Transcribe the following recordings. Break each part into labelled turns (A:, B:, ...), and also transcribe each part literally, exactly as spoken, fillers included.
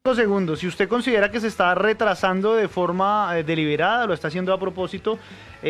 A: segundos. Si usted considera que se está retrasando de forma eh, deliberada, lo está haciendo a propósito,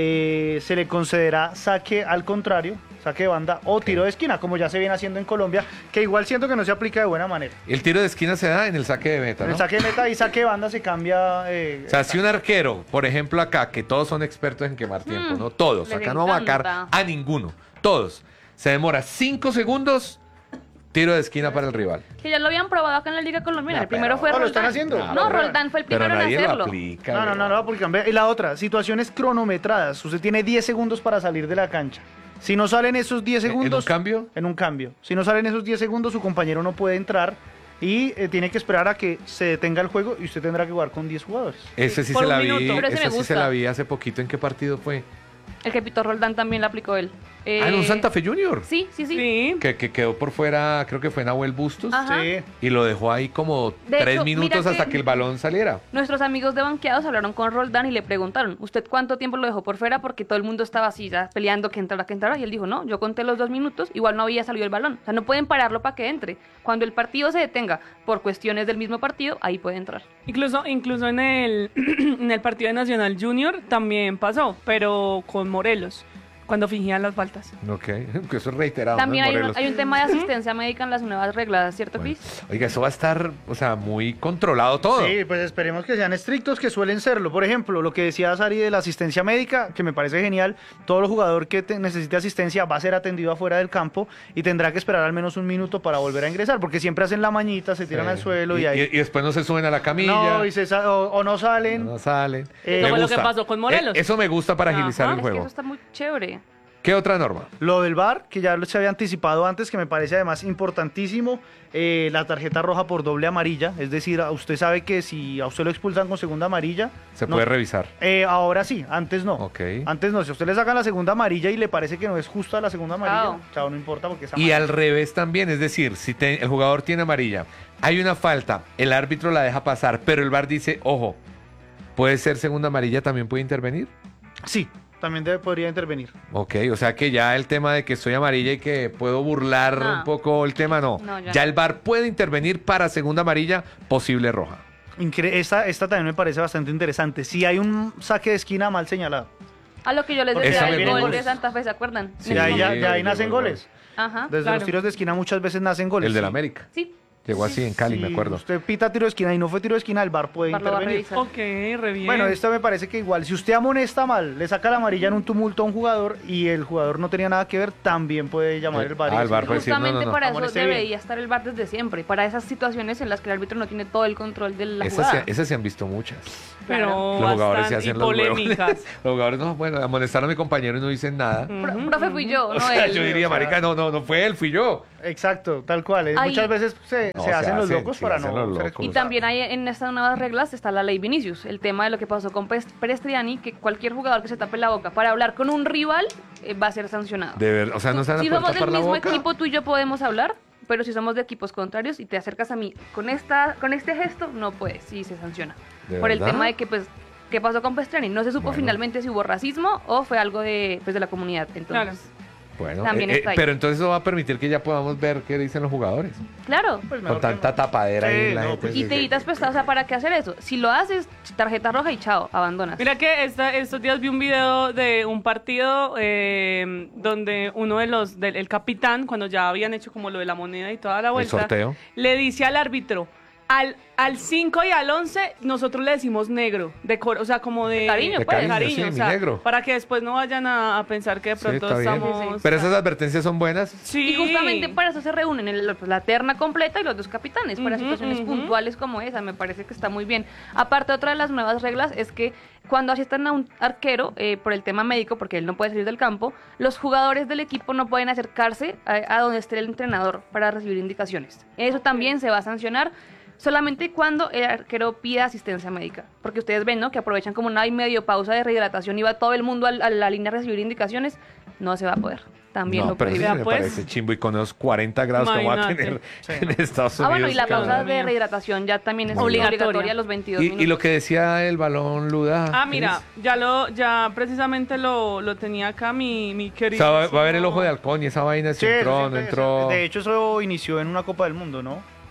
A: eh, se le concederá saque al contrario, saque de banda o tiro de esquina, como ya se viene haciendo en Colombia, que igual siento que no se aplica de buena manera.
B: El tiro de esquina se da en el saque de meta, ¿no?
A: En el saque de meta y saque de banda se cambia. Eh,
B: O sea, si un arquero, por ejemplo acá, que todos son expertos en quemar tiempo,
C: Mm,
B: ¿no? Todos,
C: les
B: acá no vamos a marcar
C: encanta.
B: a ninguno, todos. Se demora cinco segundos, tiro de esquina para el rival.
C: Que ya lo habían probado acá en la Liga Colombiana.
B: No,
C: el primero
B: pero-
C: fue
A: No, lo
C: Roldán.
A: están haciendo.
C: No,
A: Claro.
C: Roldán fue el
B: Pero
C: primero en
B: nadie lo
C: hacerlo.
B: aplica.
A: No, no, no, no, porque cambia. Y la otra, situaciones cronometradas. Usted tiene diez segundos para salir de la cancha. Si no salen esos diez
B: ¿En- en un
A: segundos...
B: cambio?
A: En un cambio. Si no salen esos diez segundos, su compañero no puede entrar y eh, tiene que esperar a que se detenga el juego y usted tendrá que jugar con diez jugadores.
B: Ese sí
D: Por
B: se
D: un
B: la vi,
D: minuto.
C: Pero ese
B: esa
C: me
B: sí se
C: gusta.
B: la vi hace poquito. ¿En qué partido fue?
C: El que pitó Roldán también la aplicó él. Eh,
B: Ah, en un Santa Fe Junior.
C: Sí, sí, sí.
D: Sí.
B: Que, que quedó por fuera, creo que fue Nahuel Bustos.
C: Ajá.
A: Sí.
B: Y lo dejó ahí como
C: De
B: tres
C: hecho,
B: minutos
C: mira
B: hasta
C: que-
B: que el balón saliera.
C: Nuestros amigos de banqueados hablaron con Roldán y le preguntaron, ¿usted cuánto tiempo lo dejó por fuera? Porque todo el mundo estaba así, ya peleando que entrara, que entrara. Y él dijo, no, yo conté los dos minutos, igual no había salido el balón. O sea, no pueden pararlo para que entre. Cuando el partido se detenga por cuestiones del mismo partido, ahí puede entrar.
D: Incluso, incluso en el, en el partido de Nacional Junior también pasó, pero con Morelos, cuando fingían las faltas.
B: Ok, que eso es reiterado.
C: También
B: ¿no?
C: hay un,
B: Morelos.
C: hay un tema de asistencia médica en las nuevas reglas, ¿cierto,
B: Bueno,
C: Cris?
B: oiga, eso va a estar, o sea, muy controlado todo.
A: Sí, pues esperemos que sean estrictos, que suelen serlo. Por ejemplo, lo que decía Sari de la asistencia médica, que me parece genial. Todo jugador que te- necesite asistencia va a ser atendido afuera del campo y tendrá que esperar al menos un minuto para volver a ingresar, porque siempre hacen la mañita, se tiran
B: Sí.
A: al suelo y,
B: y,
A: ahí...
B: y- y después no se suben a la camilla.
A: no, y se sa- o, o no salen.
B: No salen.
A: Eh,
B: Me
D: Eso fue lo que
B: gusta.
D: pasó con Morelos.
B: Eh, eso me gusta para agilizar
D: Ajá,
B: el
C: Es que
B: juego.
C: eso está muy chévere.
B: ¿Qué otra norma?
A: Lo del V A R, que ya se había anticipado antes, que me parece además importantísimo, eh, la tarjeta roja por doble amarilla, es decir, a- usted sabe que si a usted lo expulsan con segunda amarilla...
B: Se
A: no-
B: puede revisar.
A: Eh, ahora sí, antes no.
B: Ok.
A: Antes no, si a usted le sacan la segunda amarilla y le parece que no es justa la segunda amarilla,
C: Chao.
A: chao, no importa porque es
B: Y
A: amarilla.
B: al revés también, es decir, si te- el jugador tiene amarilla, hay una falta, el árbitro la deja pasar, pero el V A R dice, ojo, puede ser segunda amarilla, también puede intervenir.
A: Sí, también debe- podría intervenir.
B: Ok, o sea que ya el tema de que soy amarilla y que puedo burlar
C: No.
B: un poco el tema, no.
C: No, ya
B: ya
C: no.
B: el V A R puede intervenir para segunda amarilla, posible roja.
A: Incre- esta, esta también me parece bastante interesante. Si hay un saque de esquina mal señalado,
C: A lo que yo les
A: Porque
C: decía
B: esa
C: del
B: me
C: gol
B: gusta.
C: de Santa Fe, ¿se acuerdan?
B: Sí,
C: En
A: ya,
C: ese
A: ahí- ya,
C: momento.
A: ya ahí
B: llegó
A: nacen
B: el gol.
A: goles.
C: Ajá.
A: Desde
D: claro.
A: los tiros de esquina muchas veces nacen goles.
B: El del
A: Sí.
B: América.
C: Sí.
B: Llegó así en Cali, me
A: Si
B: acuerdo.
A: usted pita tiro de esquina y no fue tiro de esquina, el V A R puede
C: V A R lo va a
A: intervenir.
C: revisar.
D: Ok, re bien.
A: Bueno, esto me parece que igual, si usted amonesta mal, le saca la amarilla en un tumulto a un jugador y el jugador no tenía nada que ver, también puede llamar
B: Eh,
A: el V A R. y
B: ah, el V A R
A: decir,
B: puede decir, no,
C: Justamente
B: no, no.
C: para eso
A: Amoneste
C: debería
A: bien.
C: estar el V A R desde siempre, para esas situaciones en las que el árbitro no tiene todo el control de la
B: Esas,
C: jugada.
B: se- esas se han visto muchas.
D: pero
B: Los jugadores se
D: bastante-
B: hacen
D: y
B: los huevos.
D: polémicas.
B: Los jugadores, no, bueno, amonestaron a mi compañero y no dicen nada.
C: Pro-
D: Ujú,
C: profe, fui yo,
B: O
C: no
B: sea,
C: él.
B: yo diría,
A: o sea-
B: marica, no, no, no fue él, fui yo.
A: Exacto, tal cual. eh,
C: Ahí-
A: Muchas veces se,
B: No,
A: se
B: se
A: hacen los
B: hacen,
A: locos
B: sí,
A: para
B: hacen
A: no
B: los
A: ser
B: locos.
C: Y
A: expulsados.
C: también hay en estas nuevas reglas está la ley Vinicius, el tema de lo que pasó con Pes- Perestriani, que cualquier jugador que se tape la boca para hablar con un rival eh, va a ser sancionado.
B: De ver, o sea, no se van a
C: Si
B: poder
C: somos del
B: tapar la
C: mismo
B: boca.
C: equipo, tú y yo podemos hablar, pero si somos de equipos contrarios y te acercas a mí con esta con este gesto, no puedes, sí se sanciona.
B: ¿De
C: Por el
B: verdad?
C: tema de que, pues, ¿qué pasó con Pestriani? No se supo
B: Bueno.
C: finalmente si hubo racismo o fue algo de, pues, de la comunidad. Entonces,
D: Claro.
B: Bueno,
C: también
B: eh, eh,
C: está ahí.
B: pero entonces eso va a permitir que ya podamos ver qué dicen los jugadores.
C: claro.
A: Pues
B: Con
A: mejor que
B: tanta
A: no.
B: tapadera ahí
A: Sí,
B: la
A: no,
B: gente.
A: pues,
C: Y te evitas prestado, o sea, ¿para qué hacer eso? Si lo haces, tarjeta roja y chao, abandonas.
D: Mira que esta- estos días vi un video de un partido eh, donde uno de los, del el capitán, cuando ya habían hecho como lo de la moneda y toda la vuelta,
B: sorteo.
D: le dice al árbitro, al al cinco y al once nosotros le decimos negro, de cor- o sea, como de,
C: De cariño,
B: De
C: pues.
B: cariño,
D: cariño,
B: sí,
D: o
B: mi
D: sea,
B: negro.
D: para que después no vayan a, a pensar que de
B: Sí,
D: pronto
B: está bien.
D: estamos...
C: Sí, sí, sí.
B: Pero esas advertencias son buenas.
D: Sí.
C: Y justamente para eso se reúnen el- pues, la terna completa y los dos capitanes, para
D: Ujú,
C: situaciones
D: ujú.
C: puntuales como esa, me parece que está muy bien. Aparte, otra de las nuevas reglas es que cuando asistan a un arquero, eh, por el tema médico, porque él no puede salir del campo, los jugadores del equipo no pueden acercarse a, a donde esté el entrenador para recibir indicaciones. Eso también se va a sancionar solamente cuando el arquero pida asistencia médica. Porque ustedes ven, ¿no? Que aprovechan como una y medio pausa de rehidratación y va todo el mundo al- a la línea a recibir indicaciones. No se va a poder. También
B: No,
C: lo
B: pero eso
C: prohíben.
B: sí me
D: pues.
B: parece chimbo y con esos cuarenta grados que va a
D: Imagínate.
B: tener
A: Sí,
B: en
A: no.
B: Estados Unidos.
C: Ah, bueno, y la
B: cada-
C: pausa de
D: mía.
C: rehidratación ya también es
B: Muy bien.
C: obligatoria a los veintidós
B: Y,
C: minutos.
B: y lo que decía el balón Luda.
D: Ah, mira, ya lo, ya precisamente lo, lo tenía acá mi, mi
B: O
D: querido.
B: sea, va, va a ver el ojo de halcón y esa vaina si
A: Sí,
B: entró,
A: eso
B: no
A: siempre-
B: entró.
A: De hecho, eso inició en una Copa del Mundo, ¿no?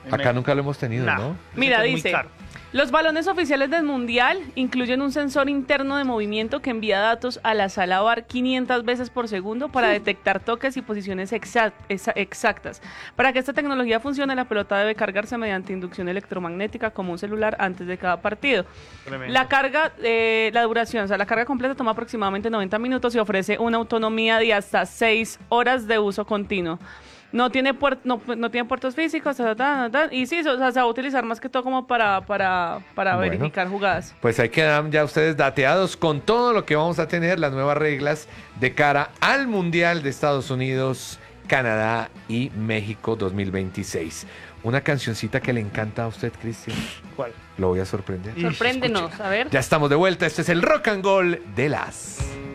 B: Acá nunca lo hemos tenido,
A: Nah.
B: ¿no?
D: Mira,
A: Muy
D: dice,
A: caro.
D: los balones oficiales del Mundial incluyen un sensor interno de movimiento que envía datos a la sala V A R quinientas veces por segundo para detectar toques y posiciones exact- exa- exactas. Para que esta tecnología funcione, la pelota debe cargarse mediante inducción electromagnética como un celular antes de cada partido.
A: Tremendo.
D: La carga, eh, la duración, o sea, la carga completa toma aproximadamente noventa minutos y ofrece una autonomía de hasta seis horas de uso continuo. No tiene, puer- no, no tiene puertos físicos, ta, ta, ta, ta, y sí, o sea, se va a utilizar más que todo como para, para, para
B: Bueno.
D: verificar jugadas.
B: Pues ahí quedan ya ustedes dateados con todo lo que vamos a tener, las nuevas reglas de cara al Mundial de Estados Unidos, Canadá y México dos mil veintiséis. Una cancioncita que le encanta a usted, Cristian.
A: ¿Cuál?
B: Lo voy a sorprender.
A: Y-
C: Sorpréndenos, a ver.
B: Ya estamos de vuelta. Este es el Rock and Roll de las.